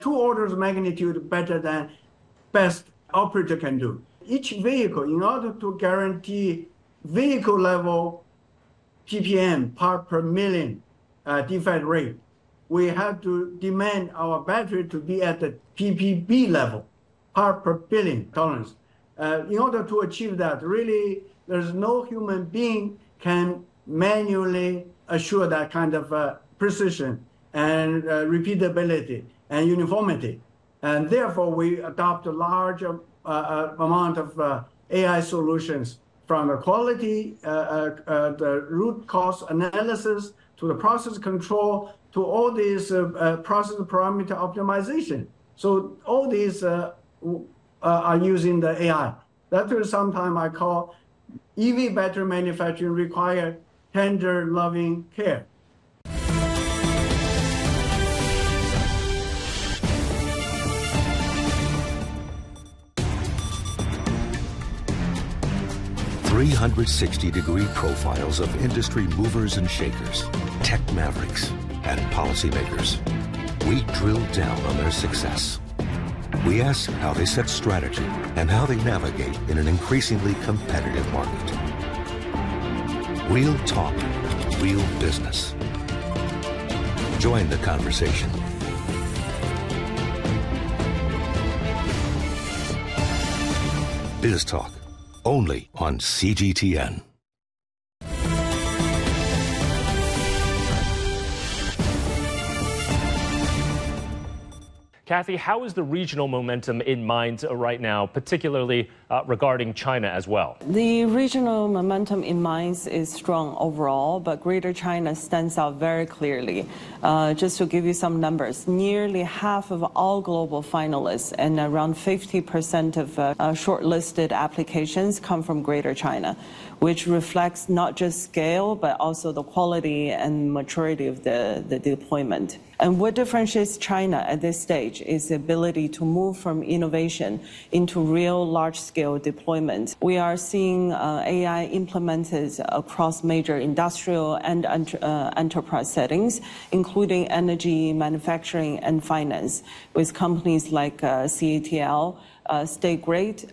2 orders of magnitude better than best operator can do. Each vehicle, in order to guarantee vehicle level ppm, part per million defect rate, we have to demand our battery to be at the ppb level, part per billion tolerance. In order to achieve that, really, there's no human being can manually assure that kind of precision and repeatability and uniformity. And therefore, we adopt a large amount of AI solutions, from the quality, the root cause analysis, to the process control, to all these process parameter optimization. So all these are using the AI. That is sometimes I call EV battery manufacturing require tender, loving care. .360-degree profiles of industry movers and shakers, tech mavericks, and policymakers. We drill down on their success. We ask how they set strategy and how they navigate in an increasingly competitive market. Real talk, real business. Join the conversation. Biz Talk, only on CGTN. Kathy, how is the regional momentum in mines right now, particularly regarding China as well? The regional momentum in mines is strong overall, but Greater China stands out very clearly. Just to give you some numbers, nearly half of all global finalists and around 50% of shortlisted applications come from Greater China, which reflects not just scale, but also the quality and maturity of the deployment. And what differentiates China at this stage is the ability to move from innovation into real large-scale deployment. We are seeing AI implemented across major industrial and enterprise settings, including energy, manufacturing, and finance, with companies like CATL, State Grid,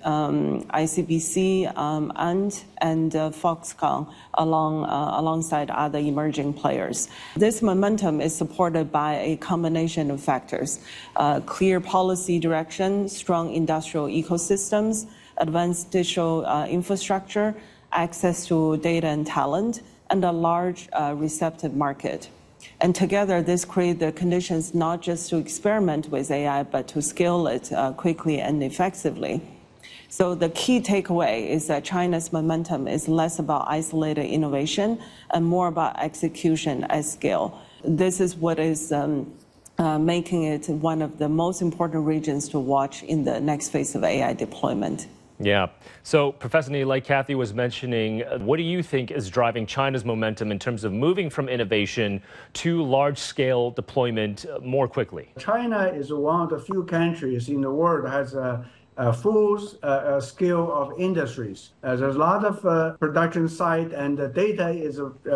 ICBC, and Foxconn alongside other emerging players. This momentum is supported by a combination of factors: clear policy direction, strong industrial ecosystems, advanced digital infrastructure, access to data and talent, and a large receptive market. And together, this creates the conditions not just to experiment with AI, but to scale it quickly and effectively. So the key takeaway is that China's momentum is less about isolated innovation and more about execution at scale. This is what is making it one of the most important regions to watch in the next phase of AI deployment. Yeah. So, Professor Ni, like Kathy was mentioning, what do you think is driving China's momentum in terms of moving from innovation to large-scale deployment more quickly? China is one of the few countries in the world that has a full scale of industries. There's a lot of production site, and the data is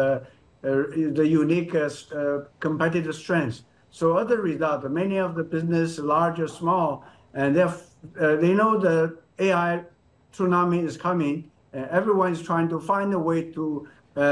the unique competitive strength. So as a result, many of the business, large or small, and they know the AI tsunami is coming. Everyone is trying to find a way to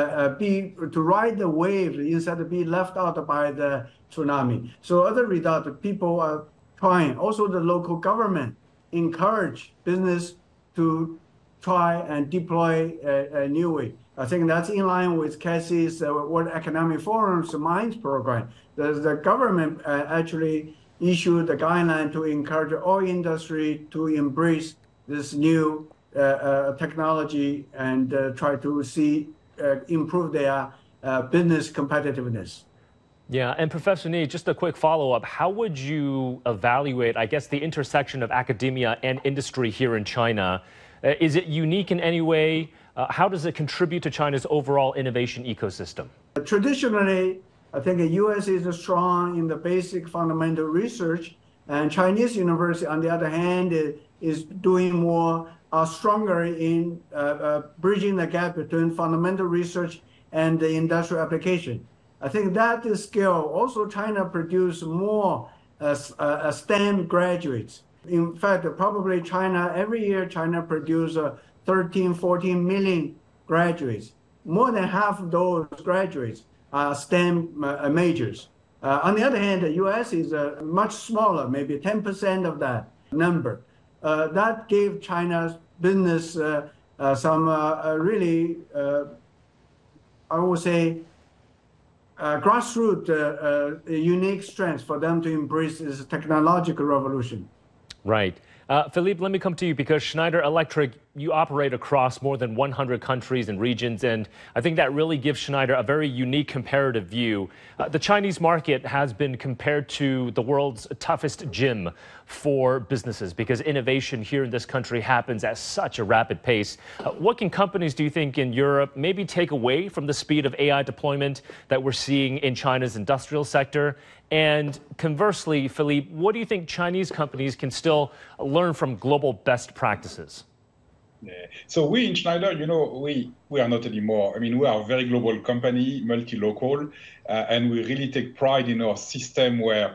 ride the wave instead of being left out by the tsunami. So as a result, people are trying. Also, the local government encourage business to try and deploy a new way. I think that's in line with Cassie's World Economic Forum's Mines program. The government actually issued the guideline to encourage all industry to embrace this new technology and try to improve their business competitiveness. Yeah, and Professor Ni, just a quick follow-up. How would you evaluate, I guess, the intersection of academia and industry here in China? Is it unique in any way? How does it contribute to China's overall innovation ecosystem? Traditionally, I think the U.S. is strong in the basic fundamental research, and Chinese university, on the other hand, is doing more, stronger in bridging the gap between fundamental research and the industrial application. I think that is scale. Also, China produce more STEM graduates. In fact, probably China, every year China produces 13, 14 million graduates. More than half of those graduates are STEM majors. On the other hand, the U.S. is much smaller, maybe 10% of that number. That gave China's business some really, I would say, grassroots unique strengths for them to embrace this technological revolution. Right. Philippe, let me come to you because Schneider Electric, you operate across more than 100 countries and regions, and I think that really gives Schneider a very unique comparative view. The Chinese market has been compared to the world's toughest gym for businesses because innovation here in this country happens at such a rapid pace. What can companies, do you think, in Europe maybe take away from the speed of AI deployment that we're seeing in China's industrial sector? And conversely, Philippe, what do you think Chinese companies can still learn from global best practices? Yeah. So we in Schneider, we are not anymore. I mean, we are a very global company, multi-local, and we really take pride in our system where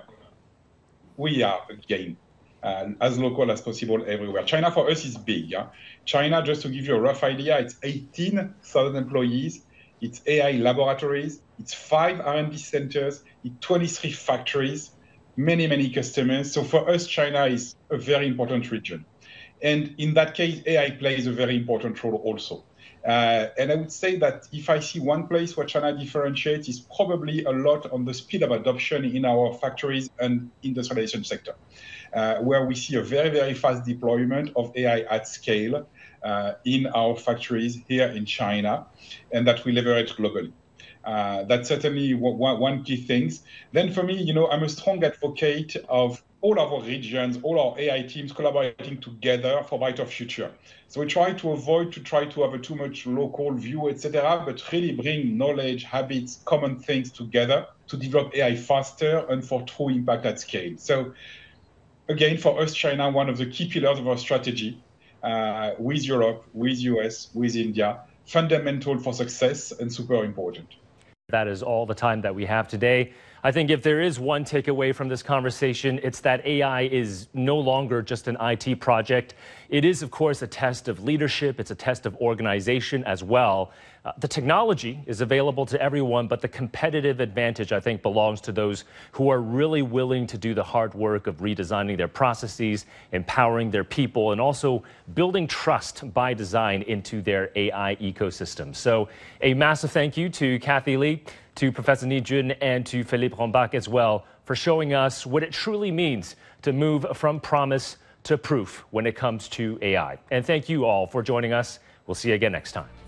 we are, again, as local as possible everywhere. China for us is big. Yeah? China, just to give you a rough idea, it's 18,000 employees. It's AI laboratories, it's 5 R&D centers, it's 23 factories, many, many customers. So for us, China is a very important region. And in that case, AI plays a very important role also. And I would say that if I see one place where China differentiates is probably a lot on the speed of adoption in our factories and industrialization sector, where we see a very, very fast deployment of AI at scale in our factories here in China, and that we leverage globally. That's certainly one key thing. Then for me, I'm a strong advocate of all of our regions, all our AI teams collaborating together for a brighter future. So we try to avoid to have a too much local view, etc., but really bring knowledge, habits, common things together to develop AI faster and for true impact at scale. So again, for us, China, one of the key pillars of our strategy with Europe, with US, with India, fundamental for success and super important. That is all the time that we have today. I think if there is one takeaway from this conversation, it's that AI is no longer just an IT project. It is, of course, a test of leadership. It's a test of organization as well. The technology is available to everyone, but the competitive advantage, I think, belongs to those who are really willing to do the hard work of redesigning their processes, empowering their people, and also building trust by design into their AI ecosystem. So a massive thank you to Kathy Li, to Professor Ni Jun, and to Philippe Rombach as well for showing us what it truly means to move from promise to proof when it comes to AI. And thank you all for joining us. We'll see you again next time.